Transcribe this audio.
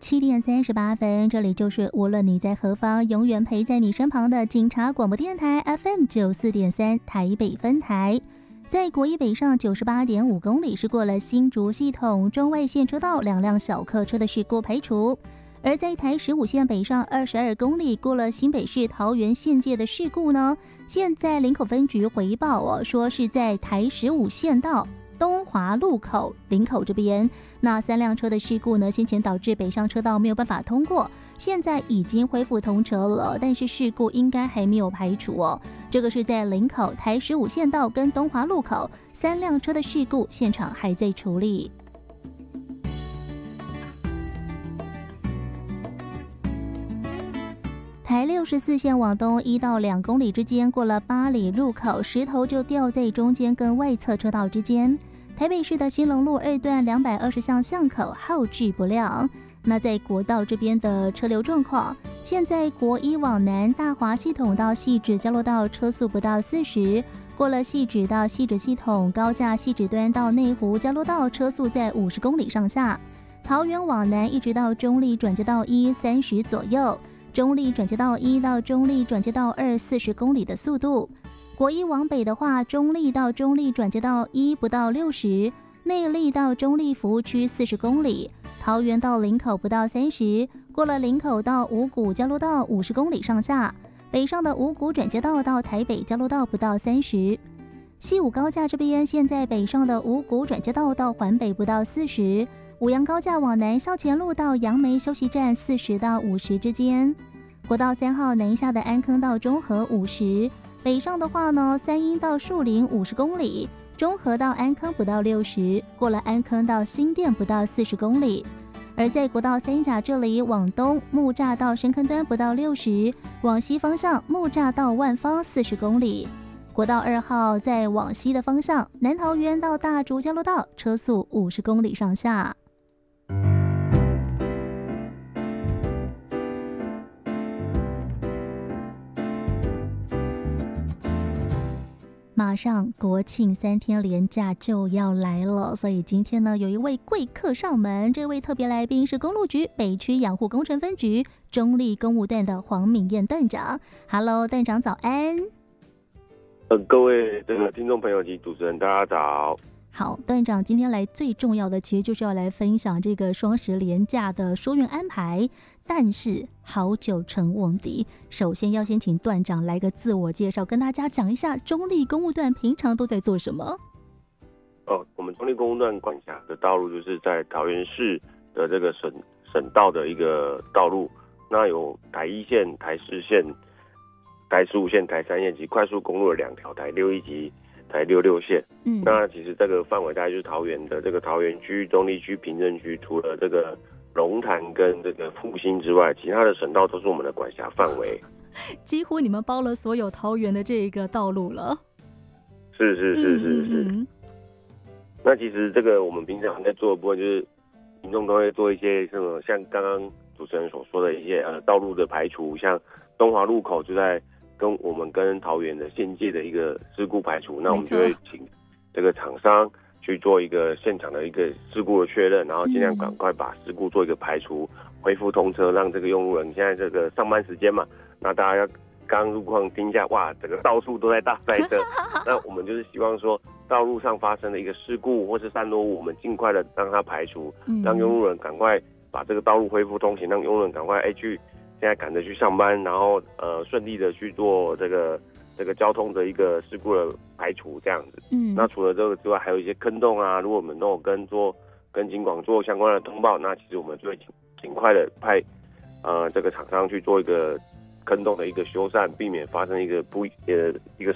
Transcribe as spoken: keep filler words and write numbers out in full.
七点三十八分，这里就是无论你在何方，永远陪在你身旁的警察广播电台 F M 九四点三台北分台。在国一北上九十八点五公里是过了新竹系统中外线车道两辆小客车的事故排除，而在台十五线北上二十二公里过了新北市桃园县界的事故呢，现在林口分局回报哦，说是在台十五线道东华路口林口这边，那三辆车的事故呢，先前导致北上车道没有办法通过，现在已经恢复通车了，但是事故应该还没有排除哦。这个是在林口台十五线道跟东华路口三辆车的事故，现场还在处理。台六十四线往东一到两公里之间，过了八里入口，石头就掉在中间跟外侧车道之间。台北市的新隆路二段两百二十巷巷口号志不亮。那在国道这边的车流状况，现在国一往南大华系统到汐止交流道车速不到四十，过了汐止到汐止系统高架汐止端到内湖交流道车速在五十公里上下。桃园往南一直到中立转接道一三十左右，中立转接道一到中立转接道二四十公里的速度。国一往北的话，中立到中立转接道一不到六十，内壢到中立服务区四十公里。桃园到林口不到三十，过了林口到五股交流道五十公里上下，北上的五股转接道到台北交流道不到三十。西武高架这边，现在北上的五股转接道到环北不到四十，五杨高架往南校前路到杨梅休息站四十到五十之间。国道三号南下的安坑到中和五十，北上的话呢，三鹰到树林五十公里。中和到安坑不到六十，过了安坑到新店不到四十公里。而在国道三甲这里往东，木栅到深坑端不到六十，往西方向木栅到万方四十公里。国道二号在往西的方向，南桃园到大竹交流道车速五十公里上下。马上国庆三天连假就要来了，所以今天呢，有一位贵客上门，这位特别来宾是公路局北区养护工程分局中立公务段的黄敏燕段长。Hello， 段长早安。 呃，各位这个听众朋友及主持人，大家早。 好，段长今天来最重要的，其实就是要来分享这个双十连假的疏运安排。但是好久成瓮底，首先要先请段长来个自我介绍，跟大家讲一下中立公务段平常都在做什么。 哦，我们中立公务段管辖的道路就是在桃园市的这个省省道的一个道路，那有台一线、台四线、台十五线、台三线及快速公路的两条，台六一及台六六线。嗯，那其实这个范围大概就是桃园的这个桃园区、中立区、平镇区，除了这个龙潭跟这个复兴之外，其他的省道都是我们的管辖范围。 几乎你们包了所有桃园的这个道路了。 是是是是是。嗯嗯嗯，那其实这个我们平常在做的部分，就是民众都会做一些什么，像刚刚主持人所说的一些呃道路的排除，像东华路口就在跟我们跟桃园的县界的一个事故排除，那我们就会请这个厂商去做一个现场的一个事故的确认，然后尽量赶快把事故做一个排除，恢复通车，让这个用路人现在这个上班时间嘛，那大家要刚路况听一下，哇，整个到处都在大塞车，那我们就是希望说，道路上发生的一个事故或是散落物，我们尽快的让它排除，让用路人赶快把这个道路恢复通行，让用路人赶快哎去现在赶着去上班，然后呃顺利的去做这个。这个交通的一个事故的排除这样子，嗯，那除了这个之外，还有一些坑洞啊，如果我们都有跟做跟警广做相关的通报，那其实我们就会尽尽快的派呃这个厂商去做一个坑洞的一个修缮，避免发生一个不呃一个